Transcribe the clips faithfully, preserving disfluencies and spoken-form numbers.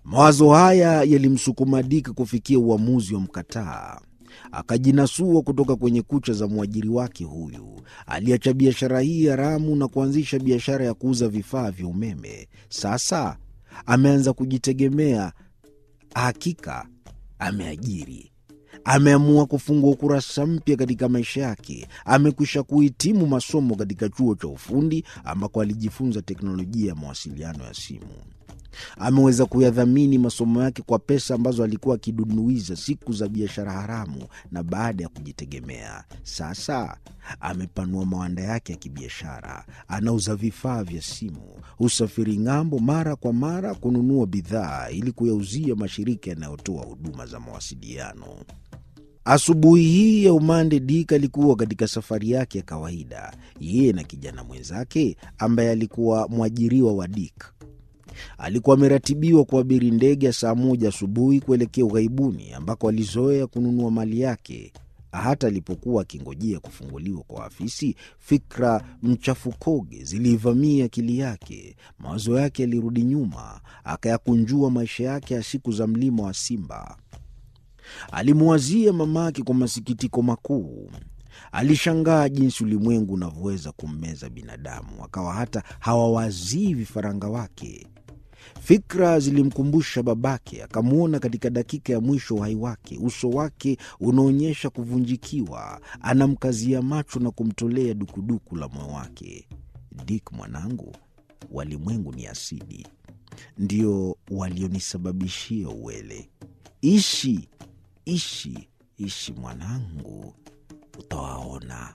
Mawazo haya yalimsukuma Dick kufikia uamuzi wa mkataa. Akajinasua kutoka kwenye kucha za mwajiri wake huyu. Aliacha biashara hii haramu na kuanzisha biashara ya kuuza vifaa vya umeme. Sasa ameanza kujitegemea. Hakika ameajiri. Ameamua kufungua ukurasa mpya katika maisha yake. Amekwisha kuhitimu masomo katika chuo cha ufundi ambako alijifunza teknolojia ya mawasiliano ya simu. Ameweza kuyadhamini masomo yake kwa pesa ambazo alikuwa akidunuiza siku za biashara haramu, na baada ya kujitegemea, sasa amepanua mawanda yake ya kibiashara. Anauza vifaa vya simu, usafiri ng'ambo mara kwa mara kununua bidhaa ili kuyauzia mashirika yanayotoa huduma za mawasiliano. Asubuhi hii ya umande, Dick alikuwa katika safari yake ya kawaida, yeye na kijana mwenzake ambaye alikuwa mwajiriwa wa Dick. Alikuwa ameratibiwa kuabiri ndege ya saa moja asubuhi kuelekea ughaibuni ambako alizoea kununua mali yake. Hata alipokuwa akingojea kufunguliwa kwa afisi, fikra mchafukoge zilivamia akili yake. Mawazo yake yalirudi nyuma, akayakunjua maisha yake ya siku za mlima wa Simba. Alimuwazia mamake kwa masikitiko makuu. Alishangaa jinsi ulimwengu unavyoweza kummeza binadamu, akawa hata hawawazii vifaranga wake. Fikra zilimkumbusha babake. Akamwona katika dakika ya mwisho uhai wake, uso wake unaonyesha kuvunjikiwa. Anamkazia macho na kumtolea dukuduku la moyo wake. Dick mwanangu, walimwengu ni asidi, ndio walionisababishia uwele. Ishi, ishi, ishi mwanangu, utawaona.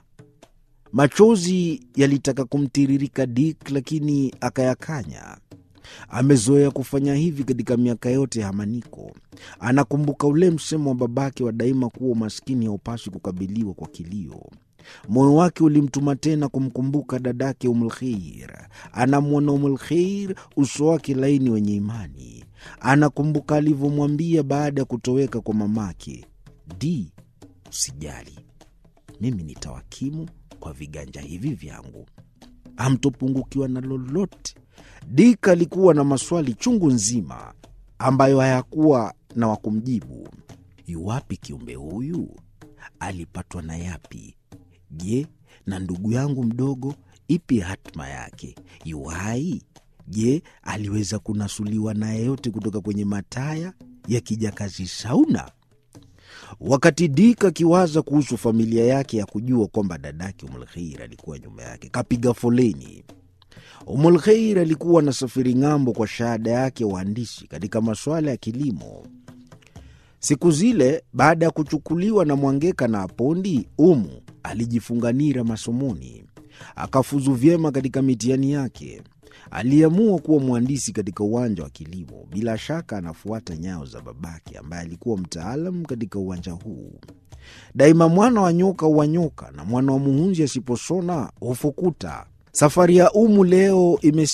Machozi yalitaka kumtiririka Dick, lakini akayakanya. Amezoea kufanya hivi katika miaka yote ya hamaniko. Anakumbuka ule msemo wa babake wa daima kuwa umaskini haupaswi kukabiliwa kwa kilio. Moyo wake ulimtuma tena kumkumbuka dadake Umulkhair. Anamwona Umulkhair, uso wake laini wenye imani. Anakumbuka alivyomwambia baada ya kutoweka kwa mamake, "Di, usijali, mimi nitawakimu kwa viganja hivi vyangu, hamtopungukiwa na lolote." Dick alikuwa na maswali chungu nzima ambayo hayakuwa na wakumjibu. Yuwapi kiumbe huyu? Alipatwa na yapi? Je, na ndugu yangu mdogo, ipi hatma yake? Yuhai? Je, aliweza kunasuliwa na yeyote kutoka kwenye mataya ya kijakazi Sauna? Wakati Dick akiwaza kuhusu familia yake ya kujua kwamba dadake Umulkhair alikuwa nyuma yake, kapiga foleni. Umulkhair alikuwa na safiri ng'ambo kwa shahada yake ya uhandisi katika masuala ya kilimo. Siku zile, baada ya kuchukuliwa na Mwangeka na Apondi, Umu alijifunganira masomoni. Akafuzu vyema katika mitihani yake. Aliamua kuwa mhandisi katika uwanja wa kilimo. Bila shaka anafuata nyayo za babake ambaye alikuwa mtaalamu katika uwanja huu. Daima mwana wa nyoka huwanyoka na mwana wa muhunzi asiposona hufukuta. Safari ya Umu leo ime